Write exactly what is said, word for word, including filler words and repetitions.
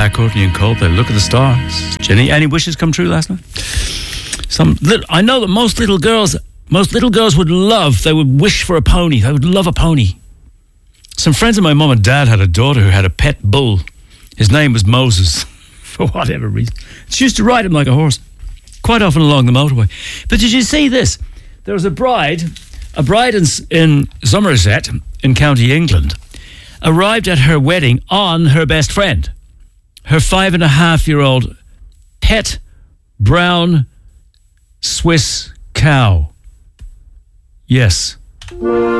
Courtney and Coldplay. Look at the stars. Jenny, any wishes come true last night? Some little, I know that most little girls, most little girls would love, they would wish for a pony. They would love a pony. Some friends of my mum and dad had a daughter who had a pet bull. His name was Moses, for whatever reason. She used to ride him like a horse, quite often along the motorway. But did you see this? There was a bride, a bride in, in Somerset, in County England, arrived at her wedding on her best friend, her five and a half year old pet brown Swiss cow. Yes.